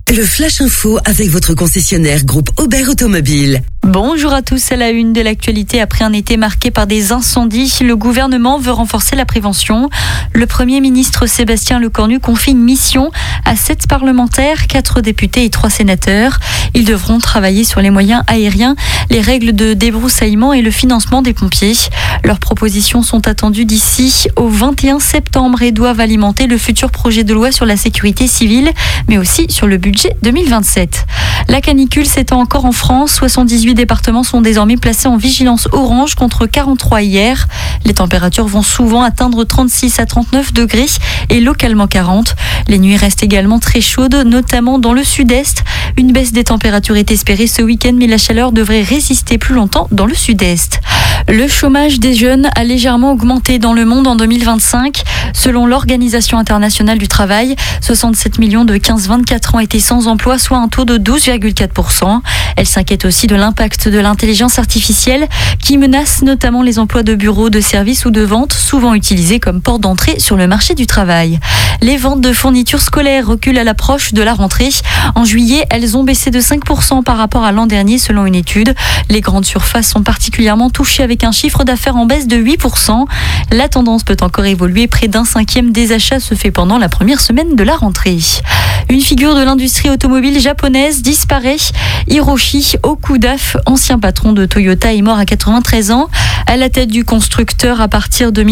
Le Flash Info avec votre concessionnaire groupe Aubert Automobile. Bonjour à tous, à la une de l'actualité. Après un été marqué par des incendies, le gouvernement veut renforcer la prévention. Le Premier ministre Sébastien Lecornu confie une mission à 7 parlementaires, 4 députés et 3 sénateurs. Ils devront travailler sur les moyens aériens, les règles de débroussaillement et le financement des pompiers. Leurs propositions sont attendues d'ici au 21 septembre et doivent alimenter le futur projet de loi sur la sécurité civile, mais aussi sur le budget 2027. La canicule s'étend encore en France. 78 départements sont désormais placés en vigilance orange contre 43 hier. Les températures vont souvent atteindre 36 à 39 degrés et localement 40. Les nuits restent également très chaudes, notamment dans le sud-est. Une baisse des températures est espérée ce week-end, mais la chaleur devrait résister plus longtemps dans le sud-est. Le chômage des jeunes a légèrement augmenté dans le monde en 2025. Selon l'Organisation internationale du travail, 67 millions de 15-24 ans étaient sans emploi, soit un taux de 12,4%. Elle s'inquiète aussi de l'impact de l'intelligence artificielle qui menace notamment les emplois de bureaux, de services ou de vente, souvent utilisés comme porte d'entrée sur le marché du travail. Les ventes de fournitures scolaires reculent à l'approche de la rentrée. En juillet, elles ont baissé de 5% par rapport à l'an dernier selon une étude. Les grandes surfaces sont particulièrement touchées avec un chiffre d'affaires en baisse de 8%. La tendance peut encore évoluer. Près d'un cinquième des achats se fait pendant la première semaine de la rentrée. Une figure de l'industrie automobile japonaise disparaît. Hiroshi Okuda, ancien patron de Toyota, est mort à 93 ans. À la tête du constructeur à partir de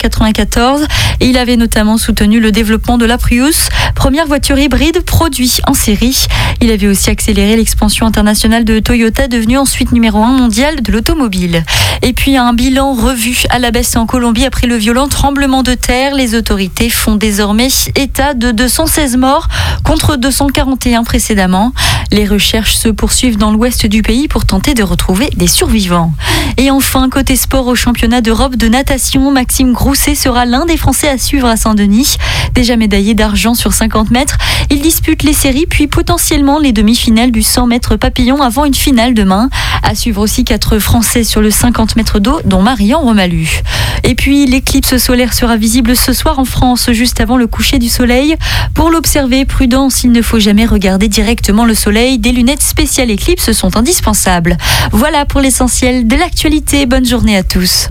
1994. Et il avait notamment soutenu le développement de la Prius, première voiture hybride produite en série. Il avait aussi accéléré l'expansion internationale de Toyota, devenue ensuite numéro 1 mondial de l'automobile. Et puis un bilan revu à la baisse en Colombie après le violent tremblement de terre. Les autorités font désormais état de 216 morts contre 241 précédemment. Les recherches se poursuivent dans l'ouest du pays pour tenter de retrouver des survivants. Et enfin, côté sport au championnat d'Europe de natation, Maxime Grousset sera l'un des Français à suivre à Saint-Denis. Déjà médaillé d'argent sur 50 mètres, il dispute les séries puis potentiellement les demi-finales du 100 mètres papillon avant une finale demain. À suivre aussi 4 Français sur le 50 mètres d'eau, dont Marian Romalu. Et puis l'éclipse solaire sera visible ce soir en France, juste avant le coucher du soleil. Pour l'observer, prudence, il ne faut jamais regarder directement le soleil. Des lunettes spéciales éclipse sont indispensables. Voilà pour l'essentiel de l'actualité. Bonne journée à tous.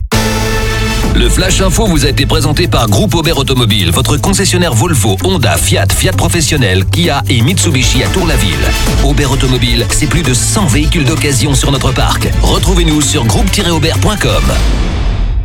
Le Flash Info vous a été présenté par Groupe Aubert Automobile, votre concessionnaire Volvo, Honda, Fiat, Fiat Professionnel, Kia et Mitsubishi à Tour-la-Ville. Aubert Automobile, c'est plus de 100 véhicules d'occasion sur notre parc. Retrouvez-nous sur groupe-aubert.com.